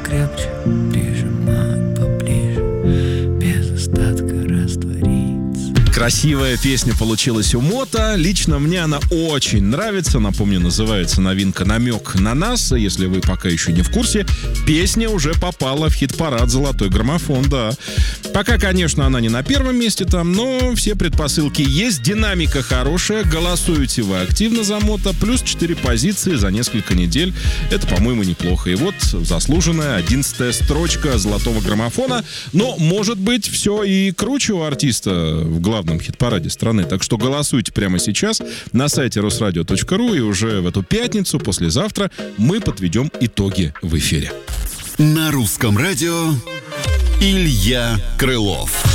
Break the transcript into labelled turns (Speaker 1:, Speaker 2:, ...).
Speaker 1: покрепче, прижимать поближе, без остатка раствориться.
Speaker 2: Красивая песня получилась у Мота. Лично мне она очень нравится. Напомню, называется новинка «Намек на нас». Если вы пока еще не в курсе, песня уже попала в хит-парад «Золотой граммофон», да. Пока, конечно, она не на первом месте там, но все предпосылки есть. Динамика хорошая. Голосуете вы активно за Мота. Плюс 4 позиции за несколько недель. Это, по-моему, неплохо. И вот заслуженная 11-я строчка «Золотого граммофона». Но, может быть, все и круче у артиста в главном хит-параде страны. Так что голосуйте прямо сейчас на сайте rosradio.ru, и уже в эту пятницу, послезавтра, мы подведем итоги в эфире.
Speaker 3: На русском радио Илья Крылов.